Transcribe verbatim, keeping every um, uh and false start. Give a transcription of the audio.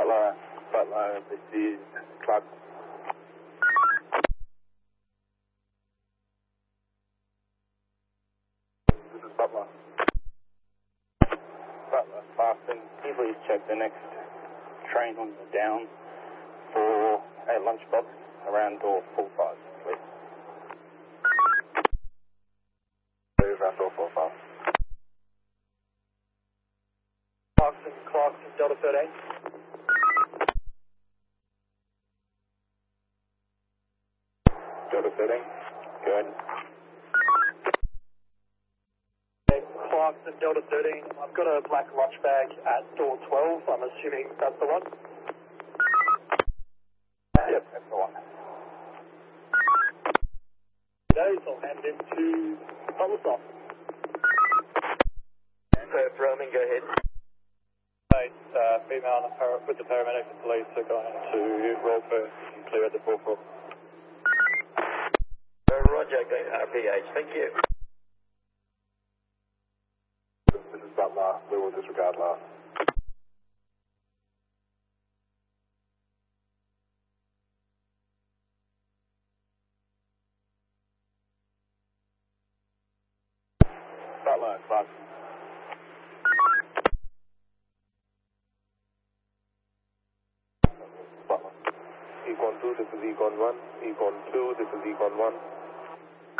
Butler, Butler, this is Clark. This is Butler. Butler, Clarkson, can you please check the next train on the down for a lunchbox around door four five, please? Please, around door four five. Clarkson, Clarkson, Delta thirteen. Delta thirteen, go ahead. Clarkson, Delta thirteen. I've got a black lunch bag at door twelve. I'm assuming that's the one. Yep, that's the one. Those I'll hand it to Butlersoft. Perth roaming, go ahead. Right, uh, female and para- with the paramedics and police are going to roll for and clear at the four four. Uh, Roger, going to R P H, thank you. This is Butler, we will disregard last. Butler, Clarkson. Butler. Econ two, this is Econ one. Econ two, this is Econ one.